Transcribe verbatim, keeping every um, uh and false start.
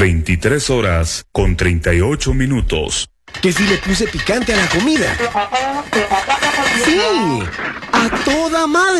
veintitrés horas con treinta y ocho minutos. Que si le puse picante a la comida. Sí, a toda madre.